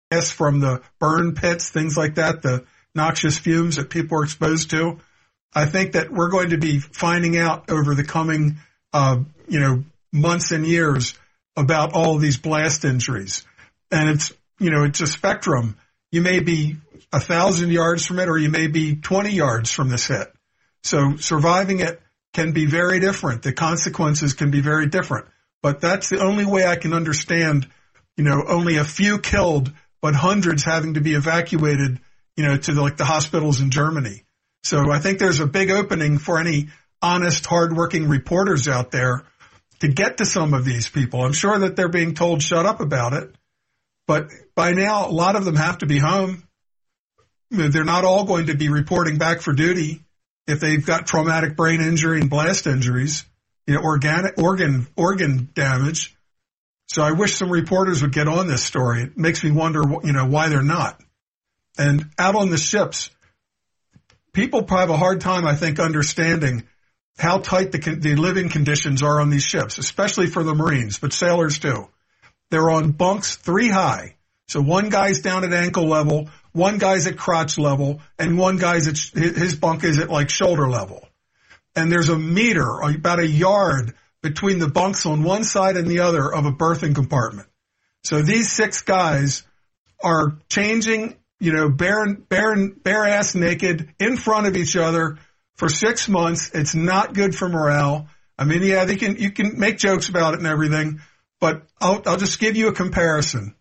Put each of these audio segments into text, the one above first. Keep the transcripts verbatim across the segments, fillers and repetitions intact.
gas from the burn pits, things like that, the noxious fumes that people are exposed to. I think that we're going to be finding out over the coming, uh, you know, months and years about all of these blast injuries. And it's, you know, it's a spectrum. You may be a thousand yards from it, or you may be twenty yards from this hit. So surviving it can be very different. The consequences can be very different. But that's the only way I can understand, you know, only a few killed, but hundreds having to be evacuated, you know, to the, like the hospitals in Germany. So I think there's a big opening for any honest, hardworking reporters out there to get to some of these people. I'm sure that they're being told shut up about it, but by now a lot of them have to be home. They're not all going to be reporting back for duty if they've got traumatic brain injury and blast injuries, you know, organic organ organ damage. So I wish some reporters would get on this story. It makes me wonder, you know, why they're not. And out on the ships, people have a hard time, I think, understanding how tight the, the living conditions are on these ships, especially for the Marines, but sailors too. They're on bunks three high. So one guy's down at ankle level, one guy's at crotch level, and one guy's at, his bunk is at like shoulder level. And there's a meter, about a yard, between the bunks on one side and the other of a berthing compartment. So these six guys are changing, you know, bare, bare, bare ass naked in front of each other for six months. It's not good for morale. I mean, yeah, they can, you can make jokes about it and everything, but I'll, I'll just give you a comparison.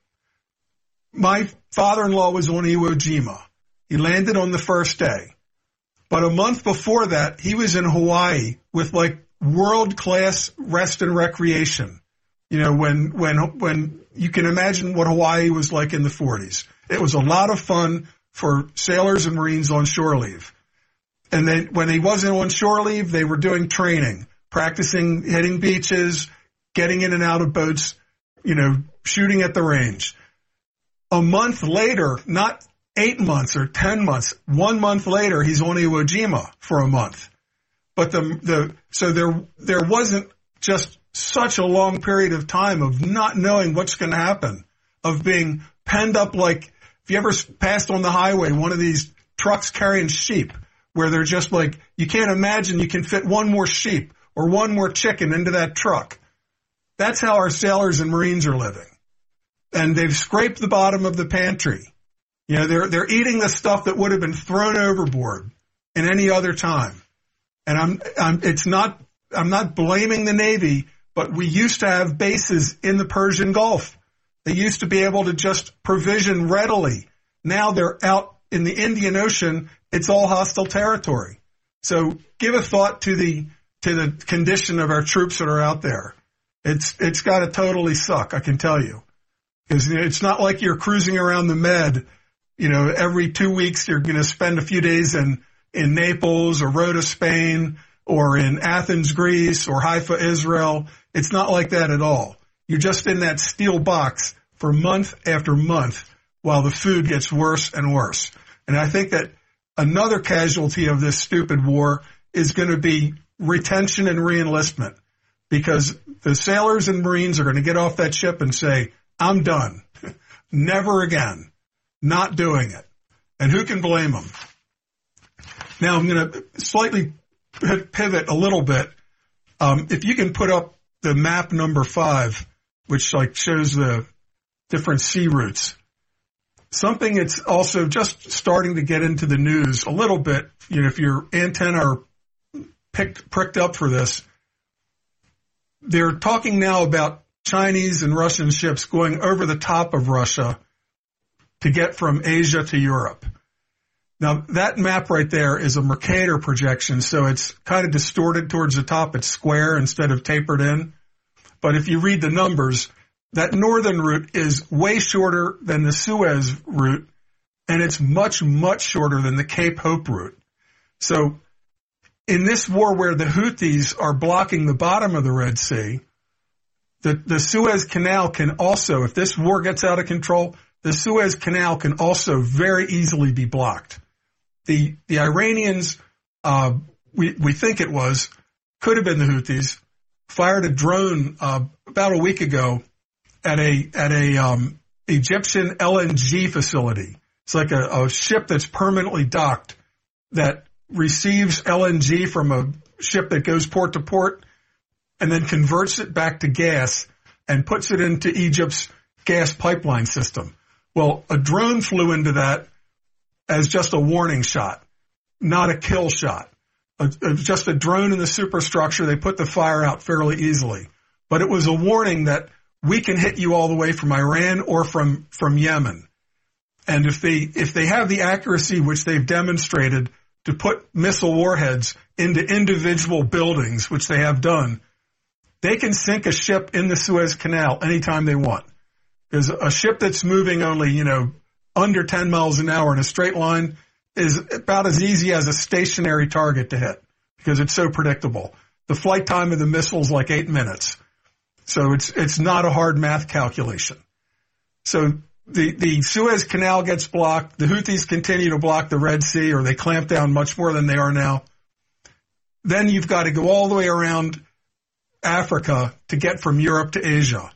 My father-in-law was on Iwo Jima. He landed on the first day. But a month before that, he was in Hawaii with like world-class rest and recreation. You know, when, when, when you can imagine what Hawaii was like in the forties. It was a lot of fun for sailors and Marines on shore leave. And then when he wasn't on shore leave, they were doing training, practicing hitting beaches, getting in and out of boats, you know, shooting at the range. A month later, not eight months or ten months, one month later, he's on Iwo Jima for a month. But the, the, so there, there wasn't just such a long period of time of not knowing what's going to happen, of being penned up like, if you ever passed on the highway, one of these trucks carrying sheep, where they're just like, you can't imagine you can fit one more sheep or one more chicken into that truck. That's how our sailors and Marines are living. And they've scraped the bottom of the pantry. You know, they're, they're eating the stuff that would have been thrown overboard in any other time. And I'm, I'm, it's not, I'm not blaming the Navy, but we used to have bases in the Persian Gulf. They used to be able to just provision readily. Now they're out in the Indian Ocean. It's all hostile territory. So give a thought to the, to the condition of our troops that are out there. It's, it's got to totally suck, I can tell you. Because it's not like you're cruising around the Med, you know, every two weeks you're going to spend a few days in, in Naples or Rota, Spain, or in Athens, Greece, or Haifa, Israel. It's not like that at all. You're just in that steel box for month after month while the food gets worse and worse. And I think that another casualty of this stupid war is going to be retention and reenlistment, because the sailors and Marines are going to get off that ship and say, I'm done. Never again. Not doing it. And who can blame them? Now I'm going to slightly pivot a little bit. Um, if you can put up the map number five, which like shows the different sea routes. Something that's also just starting to get into the news a little bit, you know, if your antenna are picked, pricked up for this, they're talking now about Chinese and Russian ships going over the top of Russia to get from Asia to Europe. Now, that map right there is a Mercator projection, so it's kind of distorted towards the top. It's square instead of tapered in. But if you read the numbers, that northern route is way shorter than the Suez route, and it's much, much shorter than the Cape Hope route. So in this war where the Houthis are blocking the bottom of the Red Sea, the, the Suez Canal can also, if this war gets out of control, the Suez Canal can also very easily be blocked. The, the Iranians, uh, we, we think it was, could have been the Houthis, fired a drone, uh, about a week ago at a, at a, um, Egyptian L N G facility. It's like a, a ship that's permanently docked that receives L N G from a ship that goes port to port and then converts it back to gas and puts it into Egypt's gas pipeline system. Well, a drone flew into that as just a warning shot, not a kill shot. A, a, just a drone in the superstructure. They put the fire out fairly easily. But it was a warning that we can hit you all the way from Iran or from, from Yemen. And if they, if they have the accuracy which they've demonstrated to put missile warheads into individual buildings, which they have done, they can sink a ship in the Suez Canal anytime they want. Because a ship that's moving only, you know, under ten miles an hour in a straight line is about as easy as a stationary target to hit because it's so predictable. The flight time of the missile is like eight minutes. So it's, it's not a hard math calculation. So the, the Suez Canal gets blocked. The Houthis continue to block the Red Sea, or they clamp down much more than they are now. Then you've got to go all the way around Africa to get from Europe to Asia.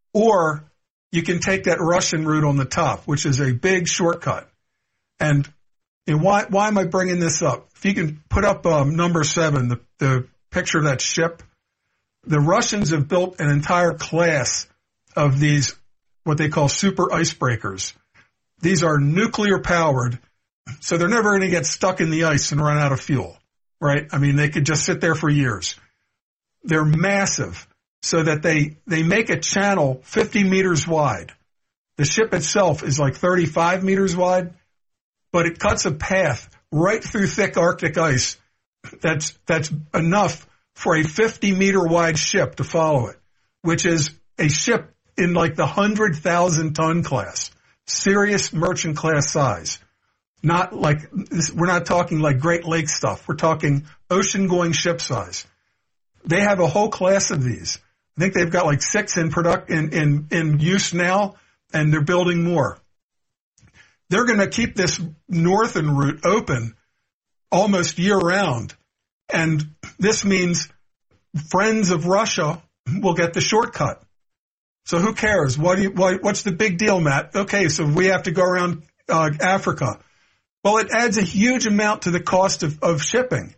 Or you can take that Russian route on the top, which is a big shortcut. And, and why, why am I bringing this up? If you can put up um, number seven, the, the picture of that ship, the Russians have built an entire class of these, what they call super icebreakers. These are nuclear powered, so they're never going to get stuck in the ice and run out of fuel, right? I mean, they could just sit there for years. They're massive, so that they, they make a channel fifty meters wide. The ship itself is like thirty-five meters wide, but it cuts a path right through thick Arctic ice that's, that's enough for a fifty meter wide ship to follow it, which is a ship in like the one hundred thousand ton class, serious merchant class size. Not like, we're not talking like Great Lakes stuff. We're talking ocean going ship size. They have a whole class of these. I think they've got like six in product, in, in, in use now, and they're building more. They're going to keep this northern route open almost year round. And this means friends of Russia will get the shortcut. So who cares? What do you, what, what's the big deal, Matt? Okay, so we have to go around uh, Africa. Well, it adds a huge amount to the cost of, of shipping.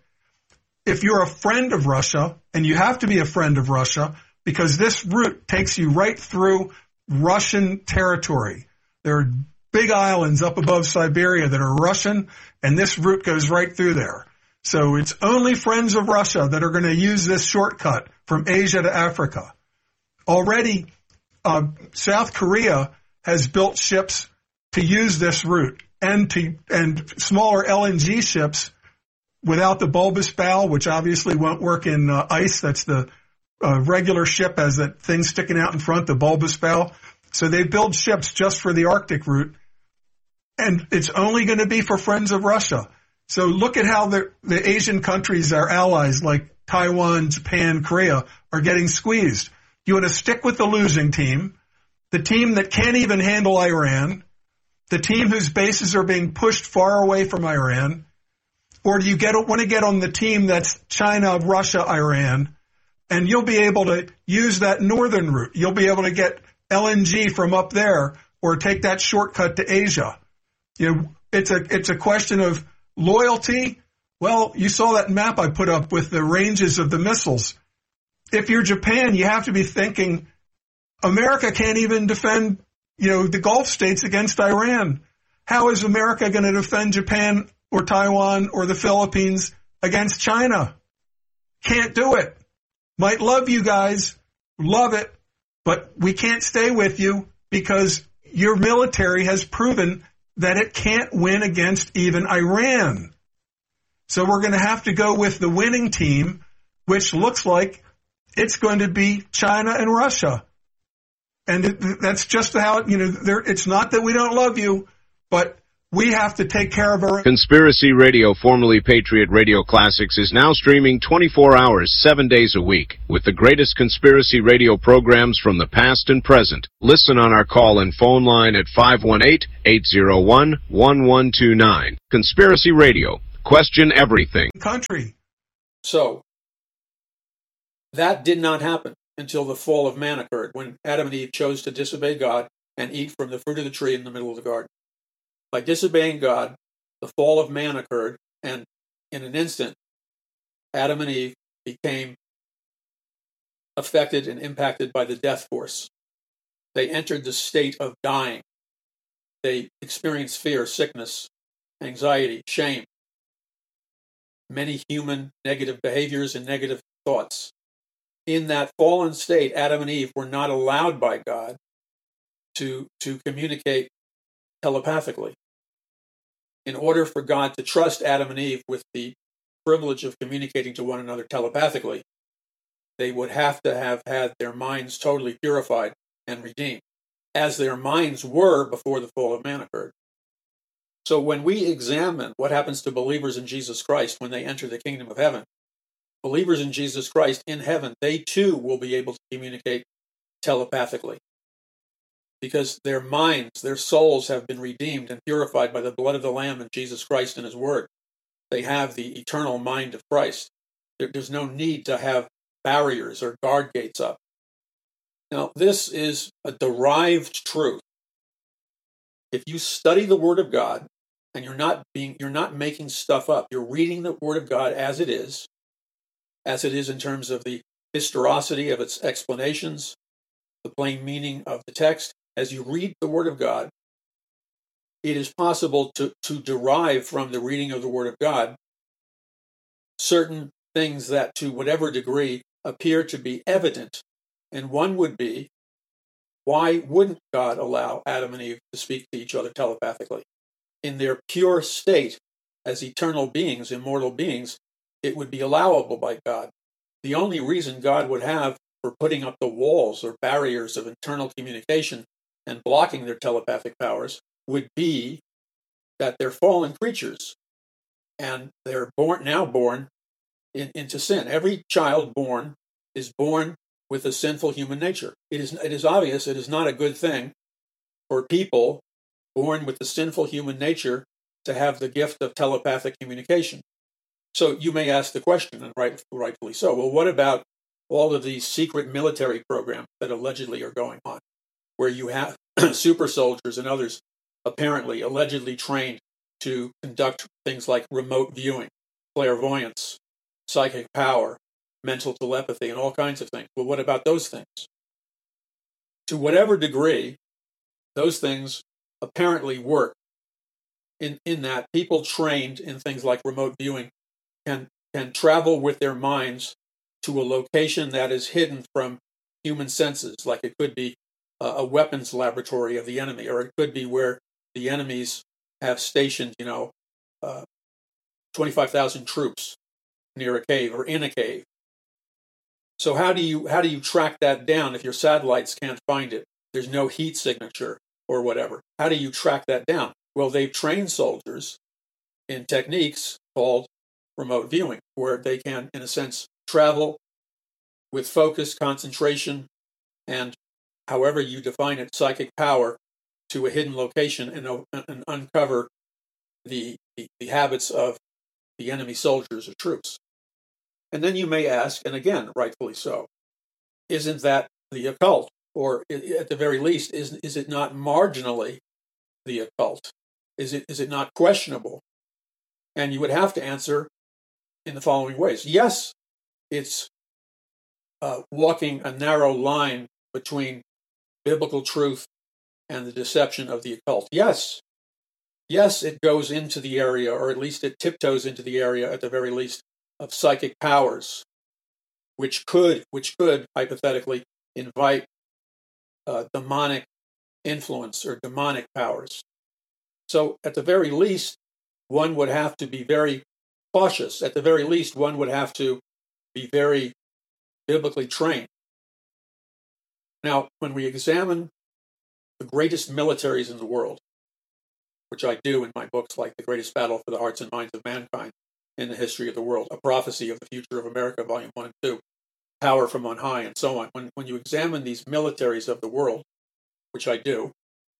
If you're a friend of Russia, and you have to be a friend of Russia, because this route takes you right through Russian territory. There are big islands up above Siberia that are Russian, and this route goes right through there. So it's only friends of Russia that are going to use this shortcut from Asia to Africa. Already, uh, South Korea has built ships to use this route, and to and smaller L N G ships without the bulbous bow, which obviously won't work in uh, ice. That's the uh, regular ship has that thing sticking out in front, the bulbous bow. So they build ships just for the Arctic route, and it's only going to be for friends of Russia. So look at how the, the Asian countries, our allies like Taiwan, Japan, Korea, are getting squeezed. You want to stick with the losing team, the team that can't even handle Iran, the team whose bases are being pushed far away from Iran, or do you get want to get on the team that's China, Russia, Iran, and you'll be able to use that northern route. You'll be able to get L N G from up there, or take that shortcut to Asia. You know, it's a it's a question of loyalty. Well, you saw that map I put up with the ranges of the missiles. If you're Japan, you have to be thinking, America can't even defend, you know, the Gulf states against Iran. How is America going to defend Japan or Taiwan or the Philippines against China? Can't do it. Might love you guys, love it, but we can't stay with you because your military has proven that it can't win against even Iran. So we're going to have to go with the winning team, which looks like it's going to be China and Russia. And it, that's just how, you know, there, it's not that we don't love you, but we have to take care of our... Conspiracy Radio, formerly Patriot Radio Classics, is now streaming twenty-four hours, seven days a week, with the greatest conspiracy radio programs from the past and present. Listen on our call and phone line at five one eight, eight zero one, one one two nine. Conspiracy Radio. Question everything. Country. So, that did not happen until the fall of man occurred, when Adam and Eve chose to disobey God and eat from the fruit of the tree in the middle of the garden. By disobeying God, the fall of man occurred, and in an instant, Adam and Eve became affected and impacted by the death force. They entered the state of dying. They experienced fear, sickness, anxiety, shame, many human negative behaviors and negative thoughts. In that fallen state, Adam and Eve were not allowed by God to, to communicate telepathically. In order for God to trust Adam and Eve with the privilege of communicating to one another telepathically, they would have to have had their minds totally purified and redeemed, as their minds were before the fall of man occurred. So when we examine what happens to believers in Jesus Christ when they enter the kingdom of heaven, believers in Jesus Christ in heaven, they too will be able to communicate telepathically, because their minds, their souls have been redeemed and purified by the blood of the Lamb and Jesus Christ and his word. They have the eternal mind of Christ. There, there's no need to have barriers or guard gates up. Now, this is a derived truth. If you study the Word of God and you're not being, you're not making stuff up, you're reading the Word of God as it is, as it is in terms of the historicity of its explanations, the plain meaning of the text. As you read the Word of God, it is possible to, to derive from the reading of the Word of God certain things that, to whatever degree, appear to be evident. And one would be, why wouldn't God allow Adam and Eve to speak to each other telepathically? In their pure state as eternal beings, immortal beings, it would be allowable by God. The only reason God would have for putting up the walls or barriers of internal communication and blocking their telepathic powers would be that they're fallen creatures, and they're born now born in, into sin. Every child born is born with a sinful human nature. It is, it is obvious it is not a good thing for people born with the sinful human nature to have the gift of telepathic communication. So you may ask the question, and right, rightfully so, well, what about all of these secret military programs that allegedly are going on, where you have super soldiers and others apparently allegedly trained to conduct things like remote viewing, clairvoyance, psychic power, mental telepathy, and all kinds of things? Well, what about those things? To whatever degree, those things apparently work in, in that people trained in things like remote viewing can, can travel with their minds to a location that is hidden from human senses, like it could be a, a weapons laboratory of the enemy, or it could be where the enemies have stationed, you know, uh, twenty-five thousand troops near a cave or in a cave. So how do you how do you track that down if your satellites can't find it? There's no heat signature or whatever. How do you track that down? Well, they've trained soldiers in techniques called remote viewing, where they can, in a sense, travel with focus, concentration, and however you define it, psychic power, to a hidden location and, and uncover the, the, the habits of the enemy soldiers or troops. And then you may ask, and again, rightfully so, isn't that the occult? Or at the very least, is, is it not marginally the occult? Is it is it not questionable? And you would have to answer in the following ways. Yes, it's uh, walking a narrow line between biblical truth and the deception of the occult. Yes, yes, it goes into the area, or at least it tiptoes into the area at the very least, of psychic powers, which could, which could hypothetically invite uh, demonic influence or demonic powers. So at the very least, one would have to be very cautious. At the very least, one would have to be very biblically trained. Now, when we examine the greatest militaries in the world, which I do in my books like The Greatest Battle for the Hearts and Minds of Mankind in the History of the World, A Prophecy of the Future of America, Volume one and two, Power from on High, and so on. When, when you examine these militaries of the world, which I do,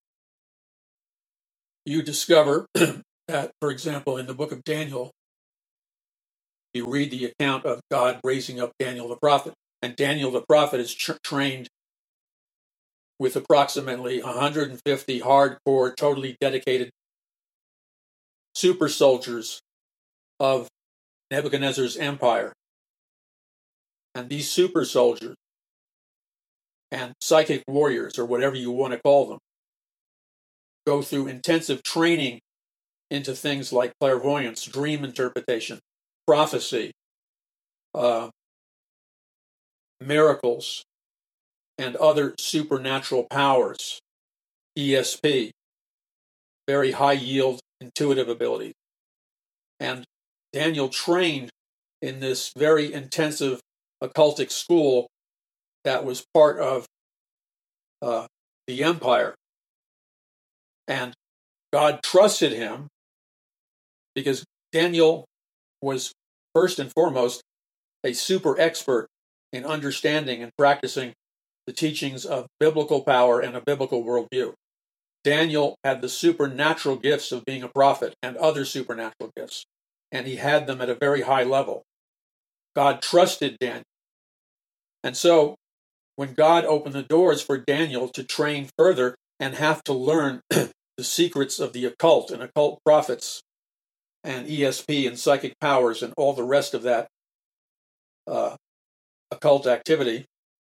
you discover that, for example, in the book of Daniel, you read the account of God raising up Daniel the prophet, and Daniel the prophet is tra- trained with approximately one hundred fifty hardcore, totally dedicated super soldiers of Nebuchadnezzar's empire. And these super soldiers and psychic warriors, or whatever you want to call them, go through intensive training into things like clairvoyance, dream interpretation, prophecy, uh, miracles, and other supernatural powers, E S P, very high yield intuitive abilities. And Daniel trained in this very intensive occultic school that was part of uh, the empire. And God trusted him because Daniel was first and foremost a super expert in understanding and practicing the teachings of biblical power and a biblical worldview. Daniel had the supernatural gifts of being a prophet and other supernatural gifts, and he had them at a very high level. God trusted Daniel. And so, when God opened the doors for Daniel to train further and have to learn the secrets of the occult and occult prophets and E S P and psychic powers and all the rest of that uh, occult activity,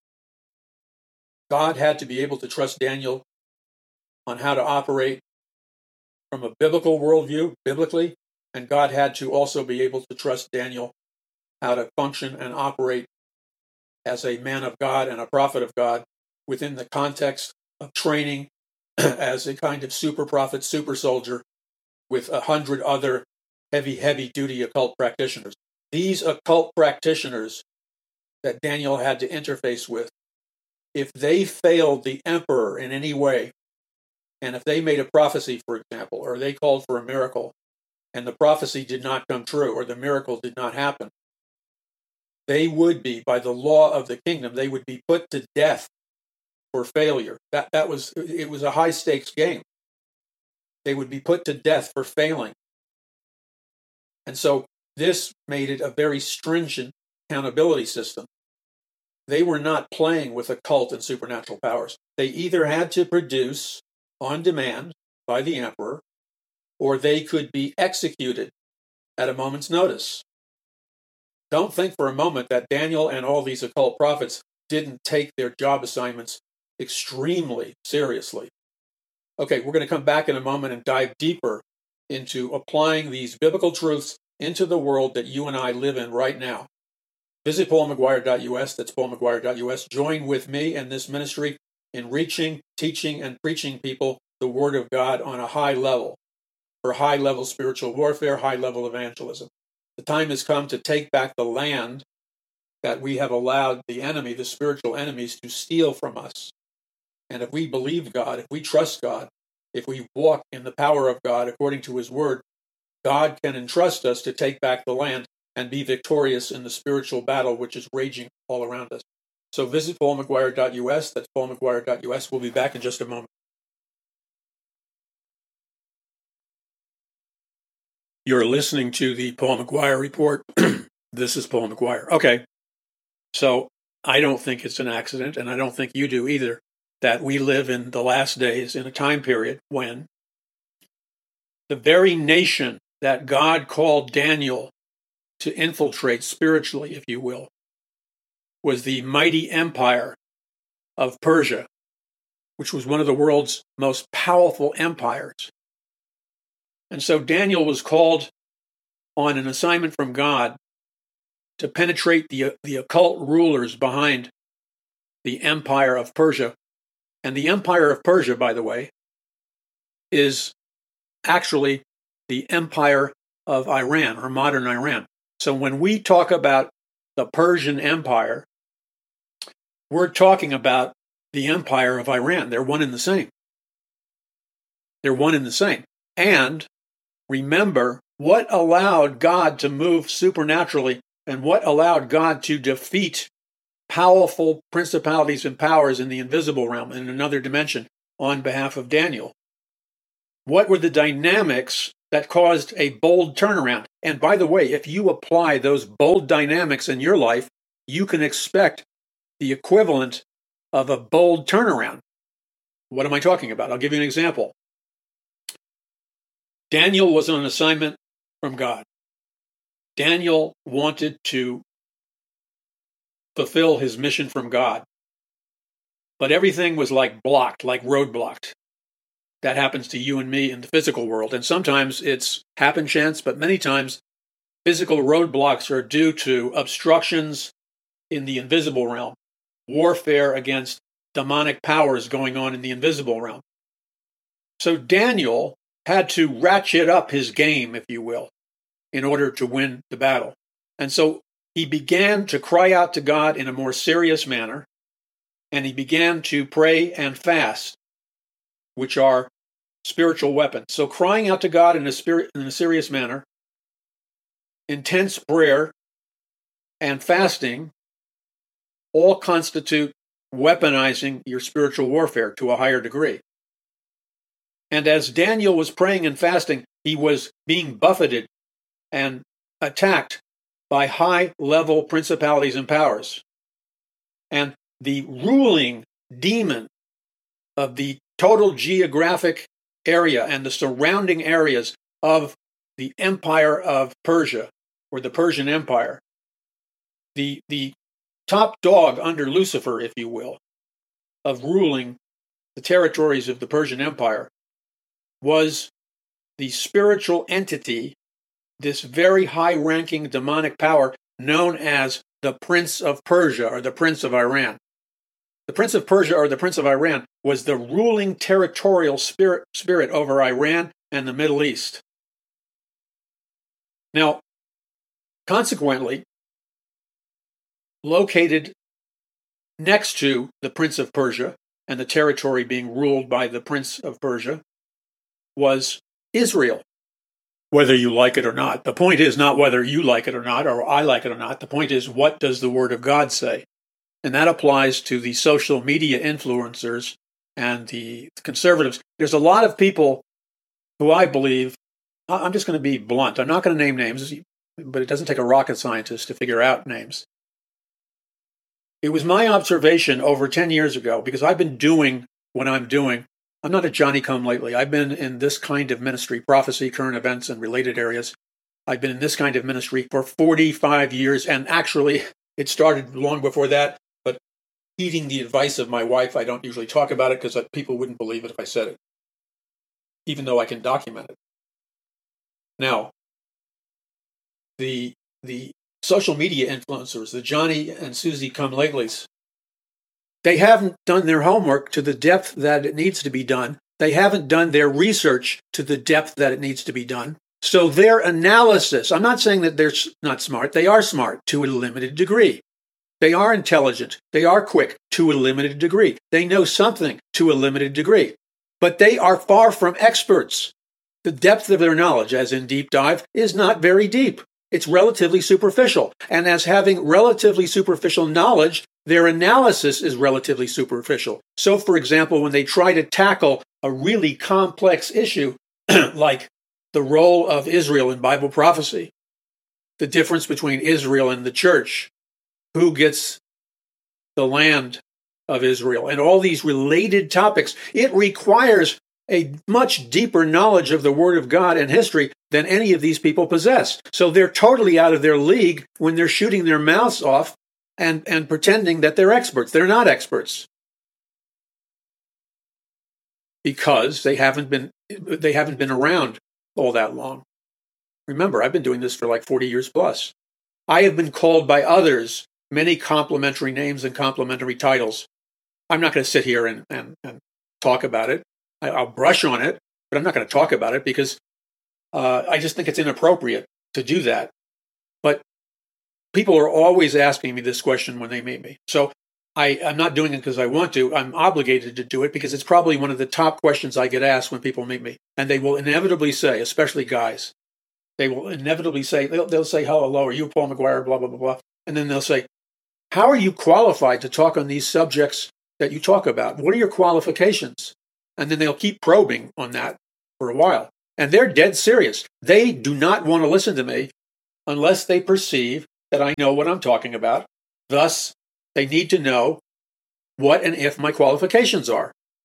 God had to be able to trust Daniel on how to operate from a biblical worldview, biblically, and God had to also be able to trust Daniel how to function and operate as a man of God and a prophet of God within the context of training as a kind of super prophet, super soldier with a hundred other heavy, heavy-duty occult practitioners. These occult practitioners that Daniel had to interface with, if they failed the emperor in any way, and if they made a prophecy, for example, or they called for a miracle, and the prophecy did not come true, or the miracle did not happen, they would be, by the law of the kingdom, they would be put to death for failure. That that was it was a high stakes game. They would be put to death for failing. And so this made it a very stringent accountability system. They were not playing with occult and supernatural powers. They either had to produce on demand by the emperor, or they could be executed at a moment's notice. Don't think for a moment that Daniel and all these occult prophets didn't take their job assignments extremely seriously. Okay, we're going to come back in a moment and dive deeper into applying these biblical truths into the world that you and I live in right now. Visit paul mcguire dot u s, that's paul mcguire dot u s. Join with me in this ministry in reaching, teaching, and preaching people the Word of God on a high level, for high-level spiritual warfare, high-level evangelism. The time has come to take back the land that we have allowed the enemy, the spiritual enemies, to steal from us. And if we believe God, if we trust God, if we walk in the power of God according to His Word, God can entrust us to take back the land and be victorious in the spiritual battle which is raging all around us. So visit paul mcguire dot u s, that's paul mcguire dot u s. We'll be back in just a moment. You're listening to the Paul McGuire Report. This is Paul McGuire. Okay, so I don't think it's an accident, and I don't think you do either, that we live in the last days in a time period when the very nation that God called Daniel to infiltrate spiritually, if you will, was the mighty empire of Persia, which was one of the world's most powerful empires. And so Daniel was called on an assignment from God to penetrate the, the occult rulers behind the empire of Persia. And the empire of Persia, by the way, is actually the empire of Iran, or modern Iran. So when we talk about the Persian Empire, we're talking about the empire of Iran. They're one and the same. They're one and the same. And remember, what allowed God to move supernaturally and what allowed God to defeat powerful principalities and powers in the invisible realm, in another dimension, on behalf of Daniel? What were the dynamics that caused a bold turnaround? And by the way, if you apply those bold dynamics in your life, you can expect the equivalent of a bold turnaround. What am I talking about? I'll give you an example. Daniel was on an assignment from God. Daniel wanted to fulfill his mission from God, but everything was like blocked, like roadblocked. That happens to you and me in the physical world, and sometimes it's happen chance, but many times physical roadblocks are due to obstructions in the invisible realm, warfare against demonic powers going on in the invisible realm. So Daniel had to ratchet up his game, if you will, in order to win the battle. And so he began to cry out to God in a more serious manner, and he began to pray and fast, which are spiritual weapons. So crying out to God in a spirit, in a serious manner, intense prayer, and fasting all constitute weaponizing your spiritual warfare to a higher degree. And as Daniel was praying and fasting, he was being buffeted and attacked by high-level principalities and powers. And the ruling demon of the total geographic area and the surrounding areas of the Empire of Persia, or the Persian Empire, the, the top dog under Lucifer, if you will, of ruling the territories of the Persian Empire, was the spiritual entity, this very high-ranking demonic power known as the Prince of Persia or the Prince of Iran. The Prince of Persia or the Prince of Iran was the ruling territorial spirit, spirit over Iran and the Middle East. Now, consequently, located next to the Prince of Persia and the territory being ruled by the Prince of Persia was Israel. Whether you like it or not. The point is not whether you like it or not, or I like it or not. The point is, what does the Word of God say? And that applies to the social media influencers and the conservatives. There's a lot of people who I believe, I'm just going to be blunt. I'm not going to name names, but it doesn't take a rocket scientist to figure out names. It was my observation over ten years ago, because I've been doing what I'm doing. I'm not a Johnny-come-lately. I've been in this kind of ministry, prophecy, current events, and related areas. I've been in this kind of ministry for forty-five years, and actually, it started long before that, but heeding the advice of my wife, I don't usually talk about it because people wouldn't believe it if I said it, even though I can document it. Now, the the social media influencers, the Johnny and Susie come-latelys, they haven't done their homework to the depth that it needs to be done. They haven't done their research to the depth that it needs to be done. So their analysis, I'm not saying that they're not smart. They are smart to a limited degree. They are intelligent. They are quick to a limited degree. They know something to a limited degree. But they are far from experts. The depth of their knowledge, as in deep dive, is not very deep. It's relatively superficial. And as having relatively superficial knowledge, their analysis is relatively superficial. So, for example, when they try to tackle a really complex issue, like the role of Israel in Bible prophecy, the difference between Israel and the church, who gets the land of Israel, and all these related topics, it requires a much deeper knowledge of the Word of God and history than any of these people possess. So they're totally out of their league when they're shooting their mouths off and, and pretending that they're experts. They're not experts. Because they haven't been they haven't been around all that long. Remember, I've been doing this for like forty years plus. I have been called by others many complimentary names and complimentary titles. I'm not going to sit here and, and, and talk about it. I, I'll brush on it, but I'm not going to talk about it because uh, I just think it's inappropriate to do that. But people are always asking me this question when they meet me. So I, I'm not doing it because I want to. I'm obligated to do it because it's probably one of the top questions I get asked when people meet me. And they will inevitably say, especially guys, they will inevitably say, they'll, they'll say, hello, are you Paul McGuire, blah, blah, blah, blah. And then they'll say, how are you qualified to talk on these subjects that you talk about? What are your qualifications? And then they'll keep probing on that for a while. And they're dead serious. They do not want to listen to me unless they perceive that I know what I'm talking about. Thus, they need to know what and if my qualifications are.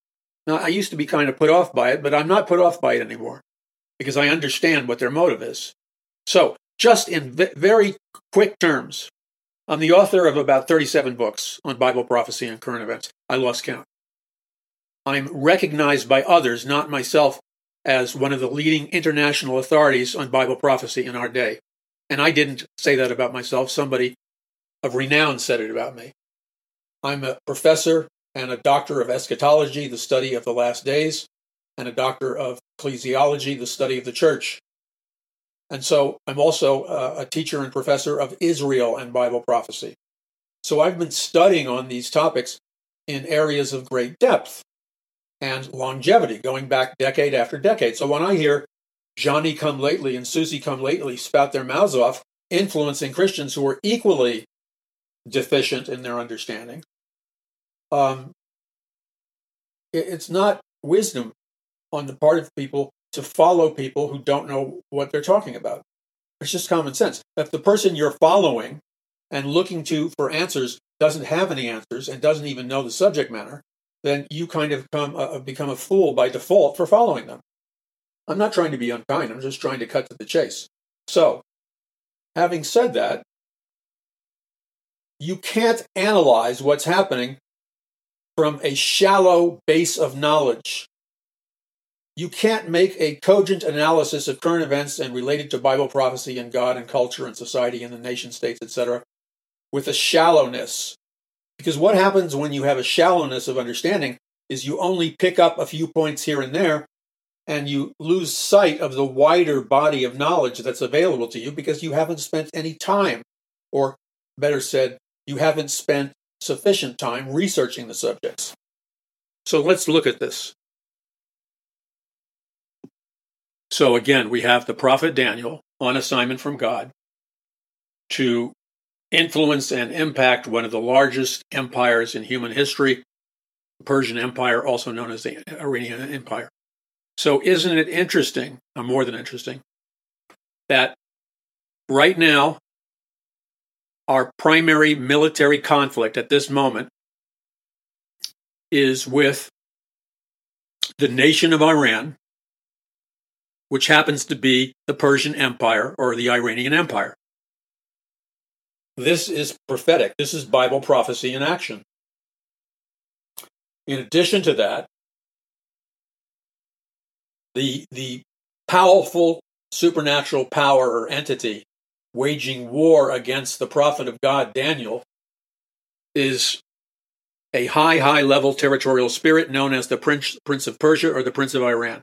Now, I used to be kind of put off by it, but I'm not put off by it anymore because I understand what their motive is. So, just in v- very quick terms, I'm the author of about thirty-seven books on Bible prophecy and current events. I lost count. I'm recognized by others, not myself, as one of the leading international authorities on Bible prophecy in our day. And I didn't say that about myself. Somebody of renown said it about me. I'm a professor and a doctor of eschatology, the study of the last days, and a doctor of ecclesiology, the study of the church. And so I'm also uh, a teacher and professor of Israel and Bible prophecy. So I've been studying on these topics in areas of great depth and longevity, going back decade after decade. So when I hear Johnny come lately and Susie come lately spout their mouths off, influencing Christians who are equally deficient in their understanding, um, it, it's not wisdom on the part of people to follow people who don't know what they're talking about. It's just common sense. If the person you're following and looking to for answers doesn't have any answers and doesn't even know the subject matter, then you kind of come, uh, become a fool by default for following them. I'm not trying to be unkind. I'm just trying to cut to the chase. So, having said that, you can't analyze what's happening from a shallow base of knowledge. You can't make a cogent analysis of current events and related to Bible prophecy and God and culture and society and the nation states, et cetera, with a shallowness. Because what happens when you have a shallowness of understanding is you only pick up a few points here and there, and you lose sight of the wider body of knowledge that's available to you because you haven't spent any time, or better said, you haven't spent sufficient time researching the subjects. So let's look at this. So again, we have the prophet Daniel on assignment from God to influence and impact one of the largest empires in human history, the Persian Empire, also known as the Iranian Empire. So isn't it interesting, or more than interesting, that right now our primary military conflict at this moment is with the nation of Iran, which happens to be the Persian Empire or the Iranian Empire. This is prophetic. This is Bible prophecy in action. In addition to that, the, the powerful supernatural power or entity waging war against the prophet of God, Daniel, is a high, high level territorial spirit known as the Prince, Prince of Persia or the Prince of Iran.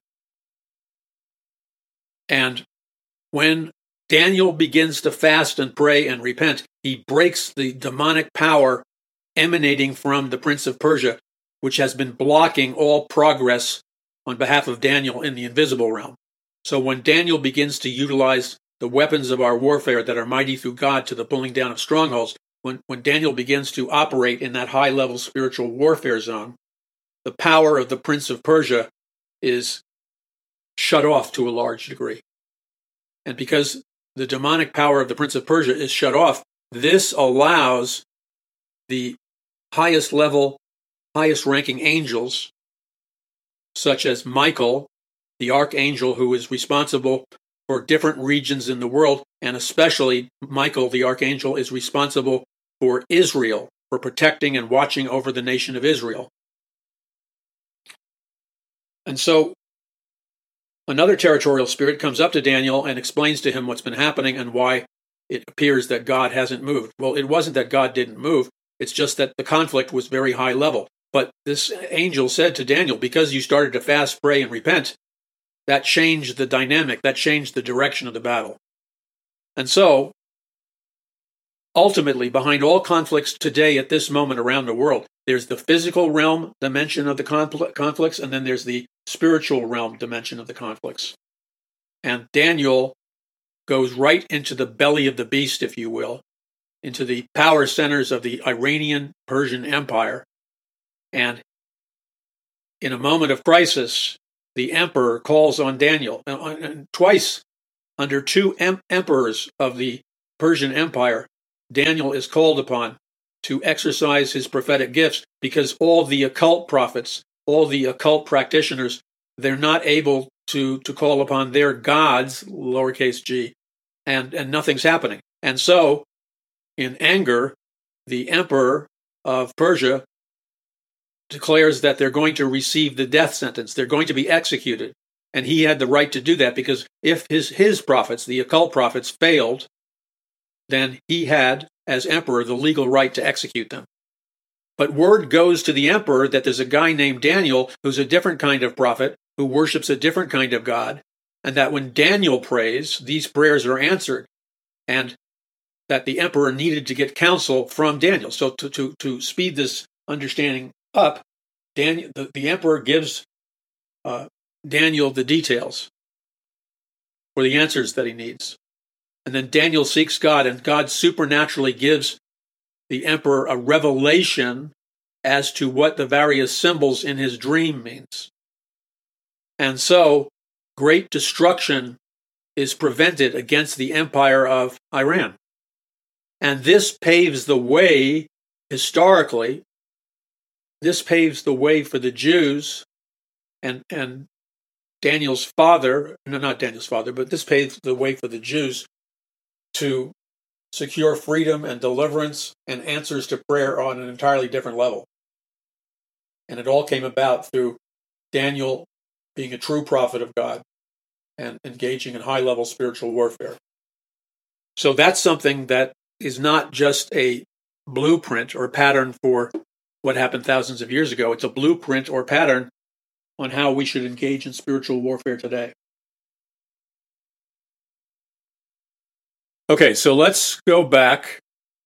And when Daniel begins to fast and pray and repent, he breaks the demonic power emanating from the Prince of Persia, which has been blocking all progress on behalf of Daniel in the invisible realm. So when Daniel begins to utilize the weapons of our warfare that are mighty through God to the pulling down of strongholds, when, when Daniel begins to operate in that high-level spiritual warfare zone, the power of the Prince of Persia is shut off to a large degree. And because the demonic power of the Prince of Persia is shut off, this allows the highest level, highest ranking angels, such as Michael, the archangel who is responsible for different regions in the world, and especially Michael, the archangel, is responsible for Israel, for protecting and watching over the nation of Israel. And so another territorial spirit comes up to Daniel and explains to him what's been happening and why it appears that God hasn't moved. Well, it wasn't that God didn't move. It's just that the conflict was very high level. But this angel said to Daniel, because you started to fast, pray, and repent, that changed the dynamic, that changed the direction of the battle. And so, ultimately, behind all conflicts today at this moment around the world, there's the physical realm dimension of the confl- conflicts, and then there's the spiritual realm dimension of the conflicts. And Daniel goes right into the belly of the beast, if you will, into the power centers of the Iranian Persian Empire. And in a moment of crisis, the emperor calls on Daniel. And twice, under two em- emperors of the Persian Empire, Daniel is called upon to exercise his prophetic gifts because all the occult prophets all the occult practitioners, they're not able to, to call upon their gods, lowercase g, and, and nothing's happening. And so, in anger, the emperor of Persia declares that they're going to receive the death sentence. They're going to be executed. And he had the right to do that because if his, his prophets, the occult prophets, failed, then he had, as emperor, the legal right to execute them. But word goes to the emperor that there's a guy named Daniel who's a different kind of prophet, who worships a different kind of God, and that when Daniel prays, these prayers are answered, and that the emperor needed to get counsel from Daniel. So to, to, to speed this understanding up, Daniel, the, the emperor gives uh, Daniel the details for the answers that he needs. And then Daniel seeks God, and God supernaturally gives the emperor a revelation as to what the various symbols in his dream means. And so great destruction is prevented against the empire of Iran. And this paves the way, historically, this paves the way for the Jews and, and Daniel's father, no, not Daniel's father, but this paves the way for the Jews to secure freedom and deliverance and answers to prayer on an entirely different level. And it all came about through Daniel being a true prophet of God and engaging in high-level spiritual warfare. So that's something that is not just a blueprint or pattern for what happened thousands of years ago. It's a blueprint or pattern on how we should engage in spiritual warfare today. Okay, so let's go back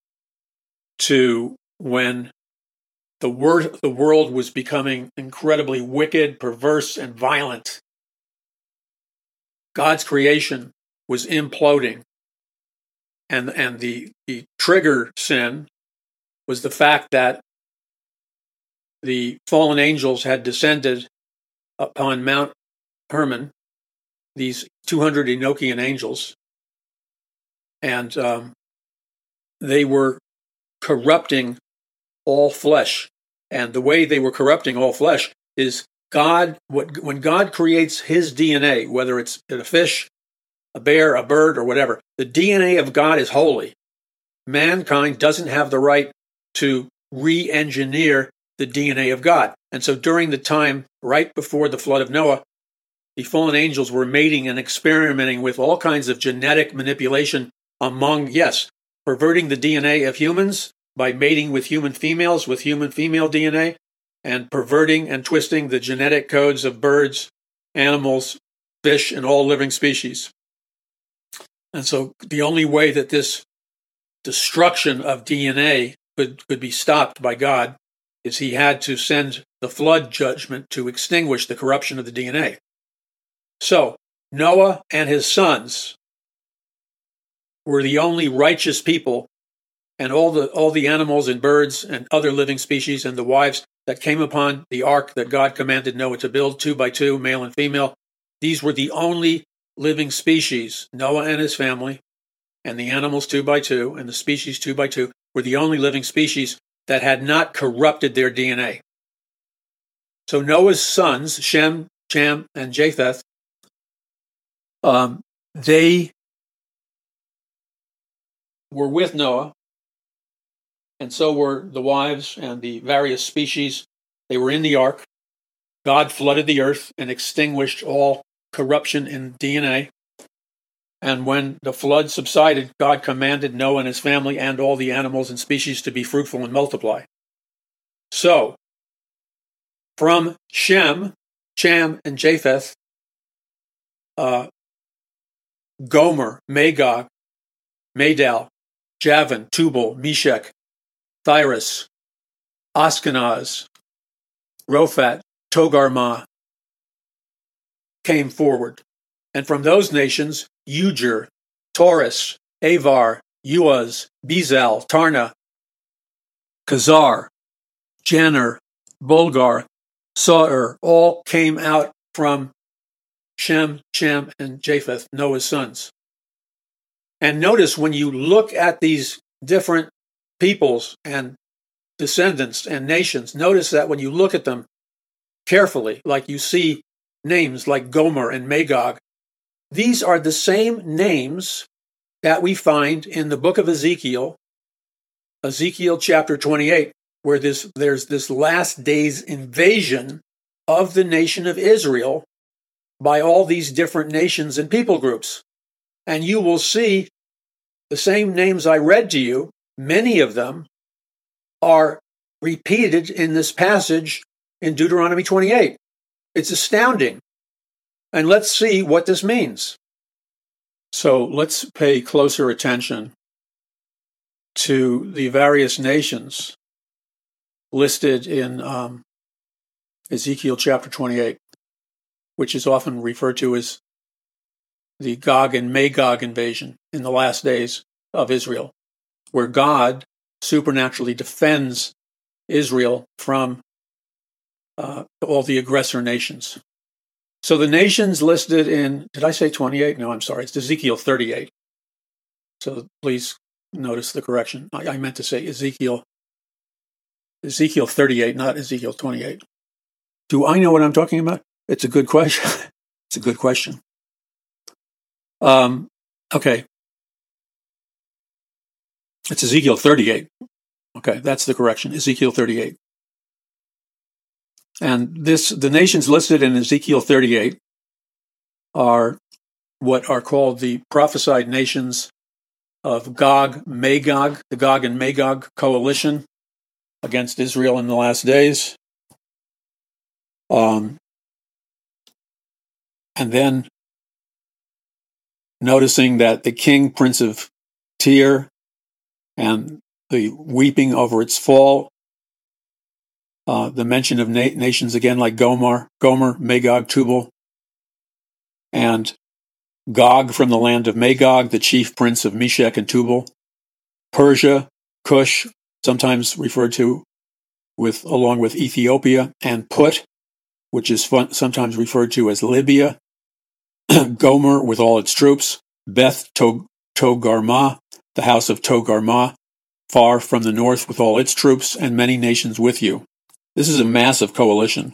to when the, wor- the world was becoming incredibly wicked, perverse, and violent. God's creation was imploding. And, and the, the trigger sin was the fact that the fallen angels had descended upon Mount Hermon, these two hundred Enochian angels, and um, they were corrupting all flesh. And the way they were corrupting all flesh is God, what, when God creates his D N A, whether it's in a fish, a bear, a bird, or whatever, the D N A of God is holy. Mankind doesn't have the right to re-engineer the D N A of God. And so during the time right before the flood of Noah, the fallen angels were mating and experimenting with all kinds of genetic manipulation among, yes, perverting the D N A of humans by mating with human females with human female D N A, and perverting and twisting the genetic codes of birds, animals, fish, and all living species. And so the only way that this destruction of D N A could, could be stopped by God is he had to send the flood judgment to extinguish the corruption of the D N A. So Noah and his sons were the only righteous people, and all the all the animals and birds and other living species and the wives that came upon the ark that God commanded Noah to build, two by two, male and female, these were the only living species. Noah and his family, and the animals two by two, and the species two by two, were the only living species that had not corrupted their D N A. So Noah's sons, Shem, Cham, and Japheth, um, they were with Noah, and so were the wives and the various species. They were in the ark. God flooded the earth and extinguished all corruption in D N A. And when the flood subsided, God commanded Noah and his family and all the animals and species to be fruitful and multiply. So, from Shem, Cham, and Japheth, uh, Gomer, Magog, Madal, Javan, Tubal, Meshech, Thyras, Ashkenaz, Rophat, Togarmah came forward. And from those nations, Ujer, Taurus, Avar, Uaz, Bezal, Tarna, Khazar, Janner, Bulgar, Saur, all came out from Shem, Cham, and Japheth, Noah's sons. And notice when you look at these different peoples and descendants and nations, notice that when you look at them, carefully, like you see names like Gomer and Magog, these are the same names that we find in the book of Ezekiel, Ezekiel chapter twenty-eight, where this, there's this last day's invasion of the nation of Israel by all these different nations and people groups. And you will see the same names I read to you, many of them are repeated in this passage in Deuteronomy twenty-eight. It's astounding. And let's see what this means. So let's pay closer attention to the various nations listed in um, Ezekiel chapter twenty-eight, which is often referred to as the Gog and Magog invasion in the last days of Israel, where God supernaturally defends Israel from uh, all the aggressor nations. So the nations listed in, did I say twenty-eight? No, I'm sorry, it's Ezekiel thirty-eight. So please notice the correction. I, I meant to say Ezekiel, Ezekiel thirty-eight, not Ezekiel twenty-eight. Do I know what I'm talking about? It's a good question. It's a good question. Um, okay. It's Ezekiel thirty-eight. Okay, that's the correction, Ezekiel thirty-eight. And this, the nations listed in Ezekiel thirty-eight are what are called the prophesied nations of Gog, Magog, the Gog and Magog coalition against Israel in the last days. Um, and then noticing that the king, prince of Tyre, and the weeping over its fall, uh, the mention of na- nations again like Gomer, Gomer, Magog, Tubal, and Gog from the land of Magog, the chief prince of Meshech and Tubal, Persia, Cush, sometimes referred to with along with Ethiopia, and Put, which is fun, sometimes referred to as Libya, Gomer with all its troops, Beth Togarmah, the house of Togarmah, far from the north with all its troops, and many nations with you. This is a massive coalition.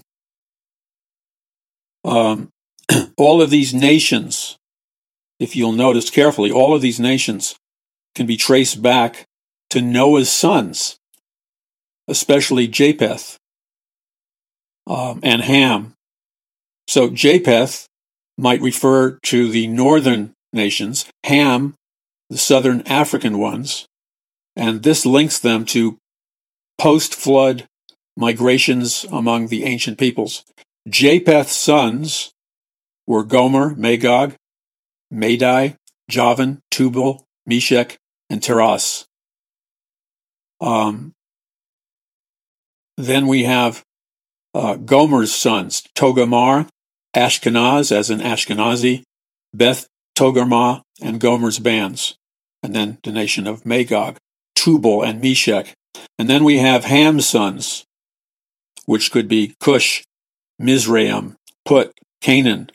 Um, all of these nations, if you'll notice carefully, all of these nations can be traced back to Noah's sons, especially Japheth um, and Ham. So Japheth might refer to the northern nations, Ham, the southern African ones, and this links them to post-flood migrations among the ancient peoples. Japheth's sons were Gomer, Magog, Madai, Javan, Tubal, Meshech, and Tiras. Um, then we have uh, Gomer's sons, Togarmah, Ashkenaz, as in Ashkenazi, Beth Togarmah, and Gomer's bands, and then the nation of Magog, Tubal, and Meshech. And then we have Ham's sons, which could be Cush, Mizraim, Put, Canaan,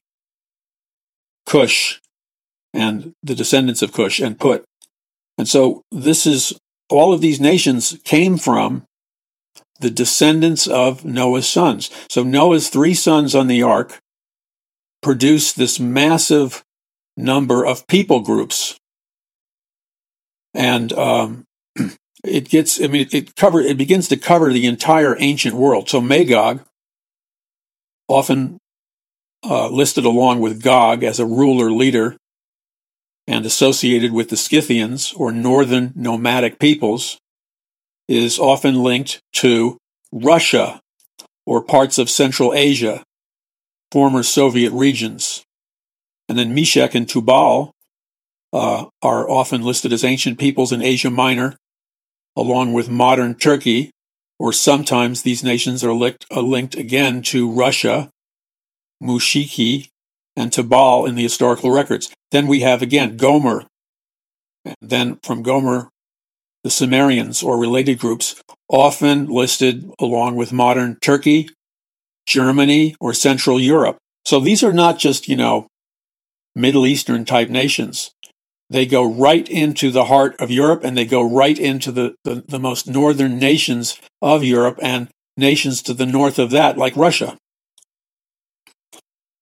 Cush, and the descendants of Cush and Put. And so this is, all of these nations came from the descendants of Noah's sons. So Noah's three sons on the ark produced this massive number of people groups. And um, it gets, I mean, it, it cover, it begins to cover the entire ancient world. So Magog, often uh, listed along with Gog as a ruler leader and associated with the Scythians, or northern nomadic peoples, is often linked to Russia or parts of Central Asia, former Soviet regions. And then Meshech and Tubal uh, are often listed as ancient peoples in Asia Minor, along with modern Turkey, or sometimes these nations are linked, are linked again to Russia, Mushiki, and Tubal in the historical records. Then we have again Gomer. And then from Gomer, the Sumerians or related groups, often listed along with modern Turkey, Germany, or Central Europe. So these are not just, you know, Middle Eastern type nations. They go right into the heart of Europe, and they go right into the, the, the most northern nations of Europe and nations to the north of that, like Russia.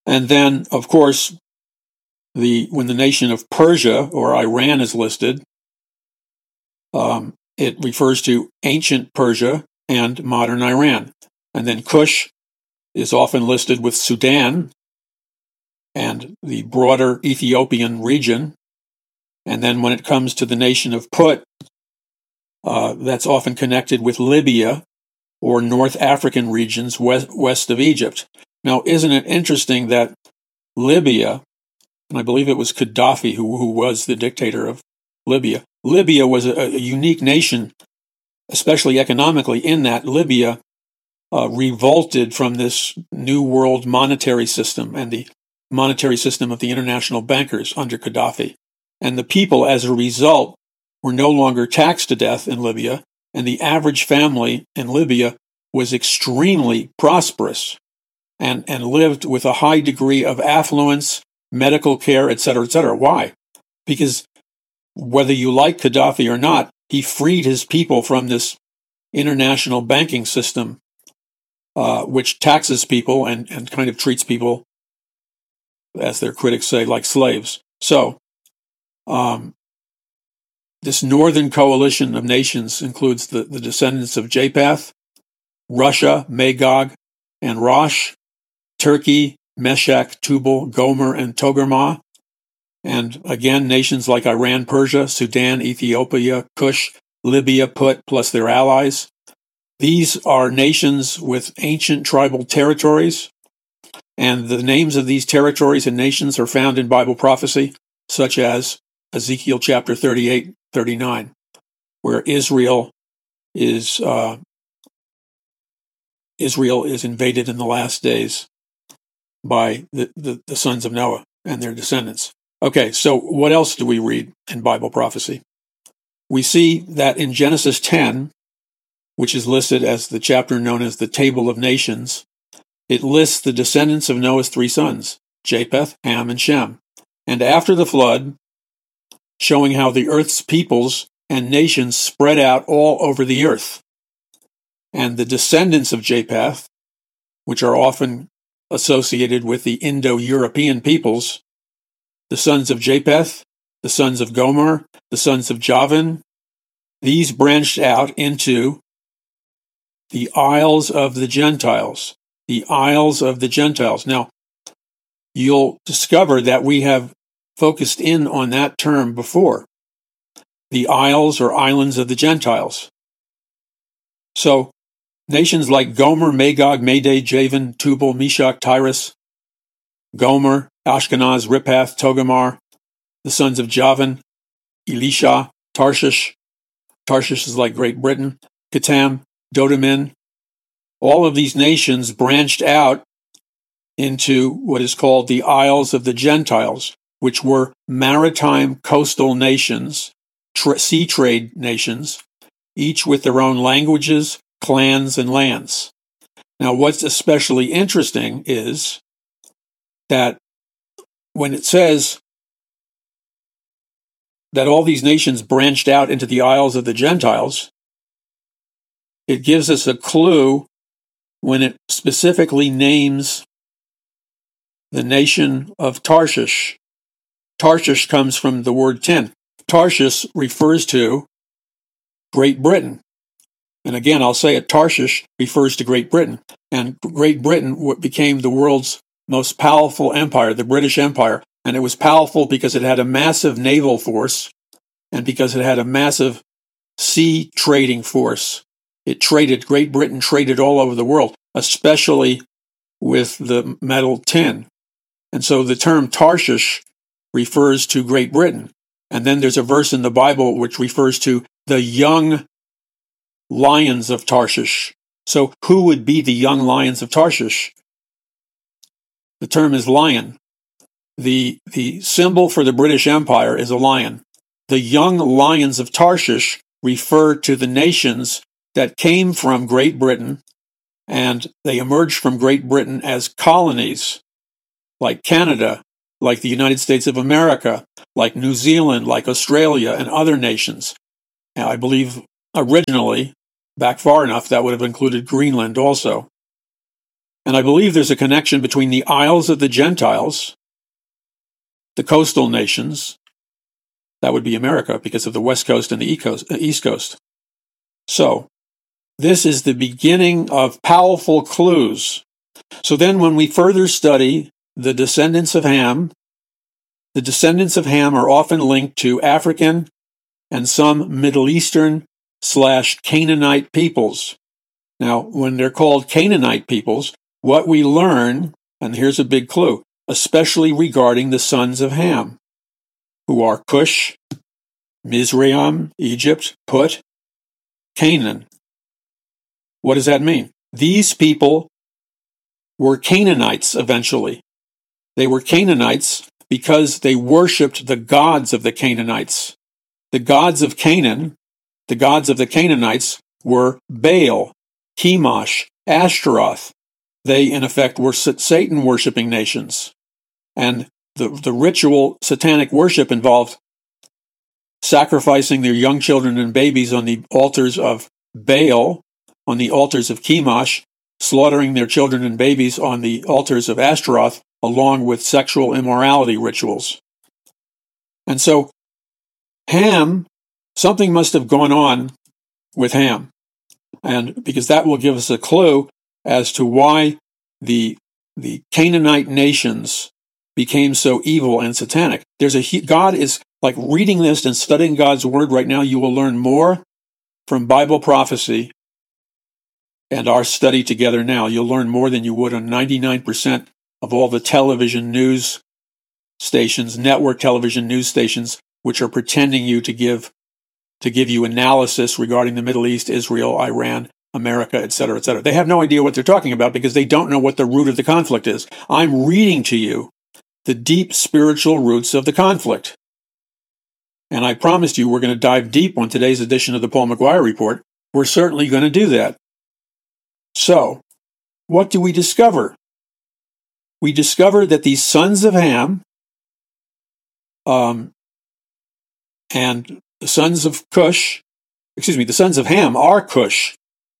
And then, of course, the when the nation of Persia or Iran is listed, um, it refers to ancient Persia and modern Iran. And then Kush is often listed with Sudan and the broader Ethiopian region. And then when it comes to the nation of Put, uh, that's often connected with Libya or North African regions west, west of Egypt. Now, isn't it interesting that Libya, and I believe it was Gaddafi who, who was the dictator of Libya, Libya was a, a unique nation, especially economically, in that Libya uh, revolted from this new world monetary system and the monetary system of the international bankers under Gaddafi. And the people, as a result, were no longer taxed to death in Libya, and the average family in Libya was extremely prosperous and, and lived with a high degree of affluence, medical care, et cetera, et cetera. Why? Because whether you like Gaddafi or not, he freed his people from this international banking system, uh, which taxes people and, and kind of treats people, as their critics say, like slaves. So, um, this northern coalition of nations includes the, the descendants of Japheth, Russia, Magog, and Rosh, Turkey, Meshech, Tubal, Gomer, and Togarmah, and again, nations like Iran, Persia, Sudan, Ethiopia, Kush, Libya, Put, plus their allies. These are nations with ancient tribal territories, and the names of these territories and nations are found in Bible prophecy, such as Ezekiel chapter thirty-eight, thirty-nine, where Israel is uh, Israel is invaded in the last days by the, the, the sons of Noah and their descendants. Okay, so what else do we read in Bible prophecy? We see that in Genesis ten, which is listed as the chapter known as the Table of Nations, it lists the descendants of Noah's three sons, Japheth, Ham, and Shem. And after the flood, showing how the earth's peoples and nations spread out all over the earth. And the descendants of Japheth, which are often associated with the Indo-European peoples, the sons of Japheth, the sons of Gomer, the sons of Javan, these branched out into the Isles of the Gentiles. The Isles of the Gentiles. Now, you'll discover that we have focused in on that term before. The Isles or Islands of the Gentiles. So, nations like Gomer, Magog, Madai, Javan, Tubal, Meshach, Tyrus, Gomer, Ashkenaz, Riphath, Togarmah, the sons of Javan, Elisha, Tarshish. Tarshish is like Great Britain, Kitam, Dodamin. All of these nations branched out into what is called the Isles of the Gentiles, which were maritime coastal nations, tra- sea trade nations, each with their own languages, clans, and lands. Now, what's especially interesting is that when it says that all these nations branched out into the Isles of the Gentiles, it gives us a clue when it specifically names the nation of Tarshish. Tarshish comes from the word tin. Tarshish refers to Great Britain. And again, I'll say it, Tarshish refers to Great Britain. And Great Britain became the world's most powerful empire, the British Empire. And it was powerful because it had a massive naval force and because it had a massive sea trading force. It traded, Great Britain traded all over the world, especially with the metal tin. And so the term Tarshish refers to Great Britain. And then there's a verse in the Bible which refers to the young lions of Tarshish. So who would be the young lions of Tarshish? The term is lion. The, the symbol for the British Empire is a lion. The young lions of Tarshish refer to the nations that came from Great Britain, and they emerged from Great Britain as colonies, like Canada, like the United States of America, like New Zealand, like Australia, and other nations. Now, I believe originally, back far enough, that would have included Greenland also. And I believe there's a connection between the Isles of the Gentiles, the coastal nations, that would be America because of the West Coast and the East Coast. So, this is the beginning of powerful clues. So then when we further study the descendants of Ham, the descendants of Ham are often linked to African and some Middle Eastern slash Canaanite peoples. Now, when they're called Canaanite peoples, what we learn, and here's a big clue, especially regarding the sons of Ham, who are Cush, Mizraim, Egypt, Put, Canaan. What does that mean? These people were Canaanites eventually. They were Canaanites because they worshipped the gods of the Canaanites. The gods of Canaan, the gods of the Canaanites, were Baal, Chemosh, Ashtaroth. They, in effect, were Satan-worshipping nations. And the, the ritual satanic worship involved sacrificing their young children and babies on the altars of Baal, on the altars of Chemosh, slaughtering their children and babies on the altars of Ashtaroth, along with sexual immorality rituals. And so, Ham, something must have gone on with Ham. And because that will give us a clue as to why the, the Canaanite nations became so evil and satanic. There's a, God is, like reading this and studying God's Word right now, you will learn more from Bible prophecy and our study together now. You'll learn more than you would on ninety-nine percent of all the television news stations, network television news stations, which are pretending you to give to give you analysis regarding the Middle East, Israel, Iran, America, et cetera, et cetera. They have no idea what they're talking about because they don't know what the root of the conflict is. I'm reading to you the deep spiritual roots of the conflict. And I promised you we're going to dive deep on today's edition of the Paul McGuire Report. We're certainly going to do that. So, what do we discover? We discover that these sons of Ham um, and the sons of Cush, excuse me, the sons of Ham are Cush.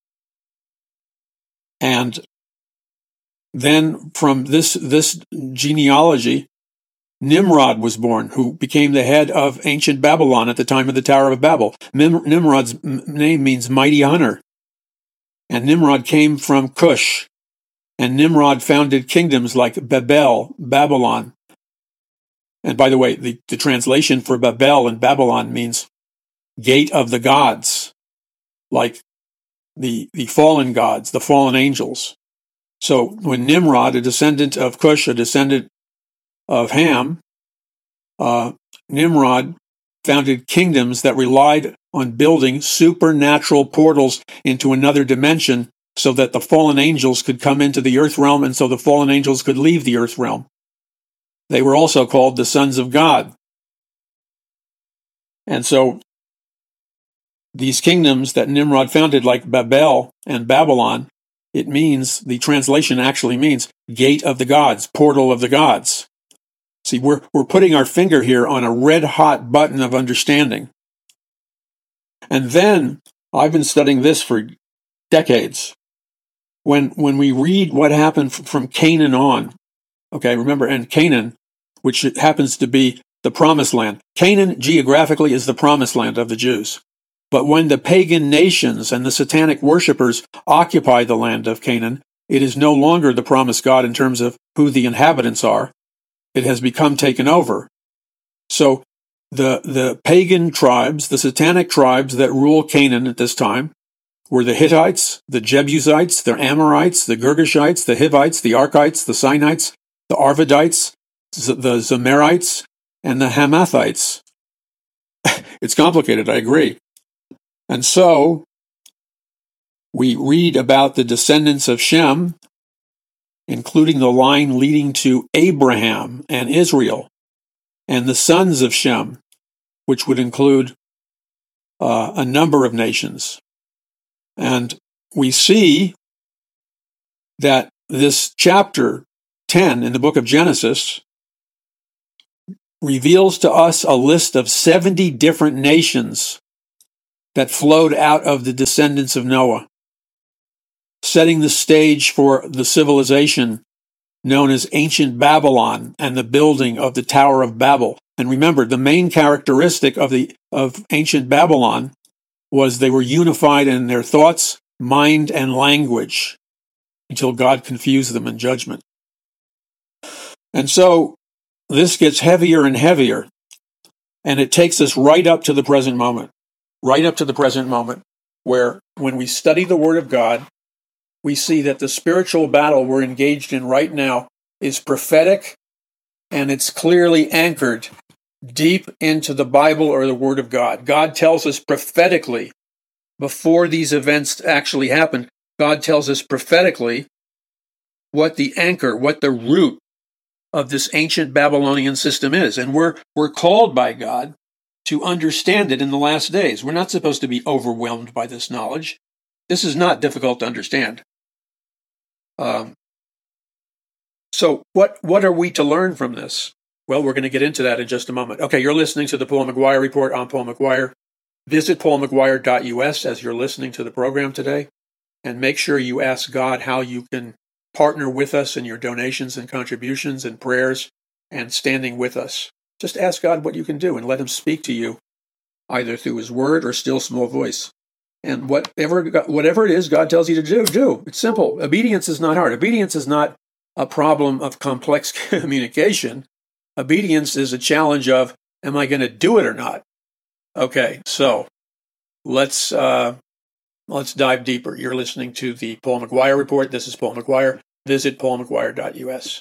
And then from this, this genealogy, Nimrod was born, who became the head of ancient Babylon at the time of the Tower of Babel. Nimrod's name means mighty hunter. And Nimrod came from Cush. And Nimrod founded kingdoms like Babel, Babylon. And by the way, the, the translation for Babel and Babylon means gate of the gods, like the, the fallen gods, the fallen angels. So when Nimrod, a descendant of Cush, a descendant of Ham, uh, Nimrod founded kingdoms that relied on building supernatural portals into another dimension so that the fallen angels could come into the earth realm and so the fallen angels could leave the earth realm. They were also called the sons of God. And so these kingdoms that Nimrod founded, like Babel and Babylon, it means, the translation actually means gate of the gods, portal of the gods. See, we're, we're putting our finger here on a red-hot button of understanding. And then, I've been studying this for decades. When, when we read what happened from Canaan on, okay, remember, and Canaan, which happens to be the promised land. Canaan, geographically, is the promised land of the Jews. But when the pagan nations and the satanic worshippers occupy the land of Canaan, it is no longer the promised God in terms of who the inhabitants are. It has become taken over. So the, the pagan tribes, the satanic tribes that rule Canaan at this time, were the Hittites, the Jebusites, the Amorites, the Girgashites, the Hivites, the Arkites, the Sinites, the Arvadites, the Zemarites, and the Hamathites. It's complicated, I agree. And so, we read about the descendants of Shem, including the line leading to Abraham and Israel, and the sons of Shem, which would include uh, a number of nations. And we see that this chapter ten in the book of Genesis reveals to us a list of seventy different nations that flowed out of the descendants of Noah. setting the stage for the civilization known as ancient Babylon and the building of the Tower of Babel. And remember, the main characteristic of the of ancient Babylon was they were unified in their thoughts, mind, and language until God confused them in judgment. And so this gets heavier and heavier, and it takes us right up to the present moment, right up to the present moment, where when we study the Word of God, we see that the spiritual battle we're engaged in right now is prophetic, and it's clearly anchored deep into the Bible or the Word of God. God tells us prophetically, before these events actually happen, God tells us prophetically what the anchor, what the root of this ancient Babylonian system is. And we're we're called by God to understand it in the last days. We're not supposed to be overwhelmed by this knowledge. This is not difficult to understand. Um, so what what are we to learn from this? Well, we're going to get into that in just a moment. Okay, you're listening to the Paul McGuire Report. I'm Paul McGuire. Visit paul mcguire dot u s as you're listening to the program today, and make sure you ask God how you can partner with us in your donations and contributions and prayers and standing with us. Just ask God what you can do and let him speak to you either through his word or still small voice. And whatever whatever it is God tells you to do, do. It's simple. Obedience is not hard. Obedience is not a problem of complex communication. Obedience is a challenge of, am I going to do it or not? Okay, so let's uh, let's dive deeper. You're listening to the Paul McGuire Report. This is Paul McGuire. Visit paul mcguire dot u s.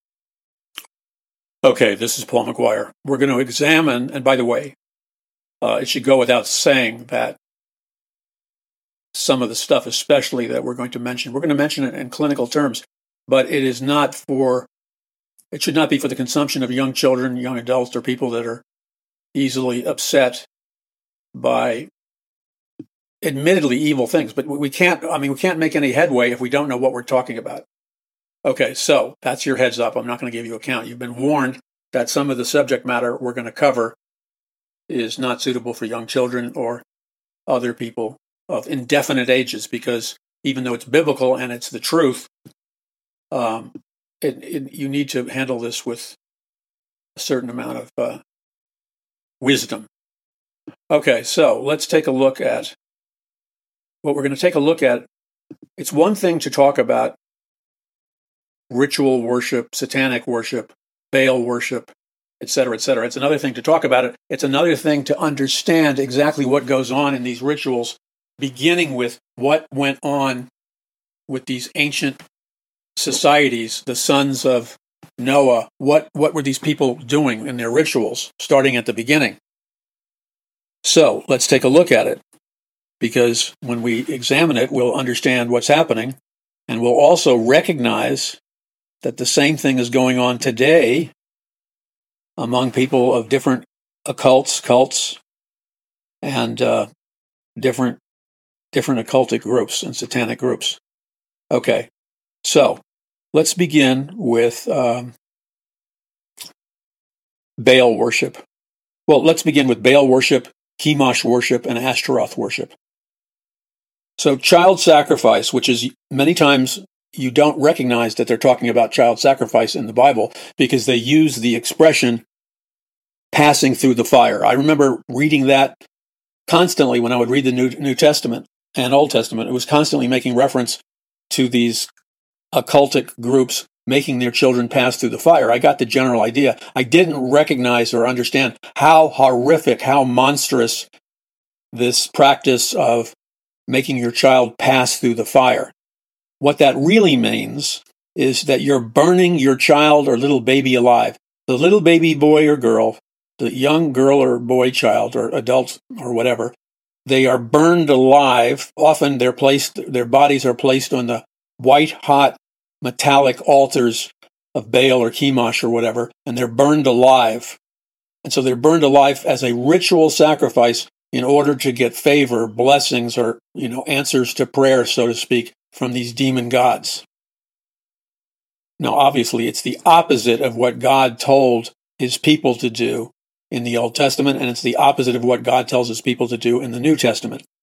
Okay, this is Paul McGuire. We're going to examine, and by the way, uh, it should go without saying that some of the stuff, especially that we're going to mention, we're going to mention it in clinical terms, but it is not for, it should not be for the consumption of young children, young adults, or people that are easily upset by admittedly evil things. But we can't, I mean, we can't make any headway if we don't know what we're talking about. Okay, so that's your heads up. I'm not going to give you a count. You've been warned that some of the subject matter we're going to cover is not suitable for young children or other people of indefinite ages, because even though it's biblical and it's the truth, um, it, it, you need to handle this with a certain amount of uh, wisdom. Okay, so let's take a look at what we're going to take a look at. It's one thing to talk about ritual worship, satanic worship, Baal worship, et cetera, et cetera. It's another thing to talk about it. It's another thing to understand exactly what goes on in these rituals, beginning with what went on with these ancient societies, the sons of Noah. What, what were these people doing in their rituals, starting at the beginning? So let's take a look at it, because when we examine it, we'll understand what's happening, and we'll also recognize that the same thing is going on today among people of different occults, cults, and uh, different different occultic groups and satanic groups. Okay, so let's begin with um, Baal worship. Well, let's begin with Baal worship, Chemosh worship, and Ashtaroth worship. So child sacrifice, which is many times you don't recognize that they're talking about child sacrifice in the Bible because they use the expression passing through the fire. I remember reading that constantly when I would read the New, New Testament and Old Testament. It was constantly making reference to these occultic groups making their children pass through the fire. I got the general idea. I didn't recognize or understand how horrific, how monstrous this practice of making your child pass through the fire. What that really means is that you're burning your child or little baby alive. The little baby boy or girl, the young girl or boy child or adult or whatever, they are burned alive. Often they're placed, their bodies are placed on the white hot metallic altars of Baal or Chemosh or whatever, and they're burned alive. And so they're burned alive as a ritual sacrifice in order to get favor, blessings, or, you know, answers to prayer, so to speak, from these demon gods. Now, obviously, it's the opposite of what God told his people to do in the Old Testament, and it's the opposite of what God tells his people to do in the New Testament.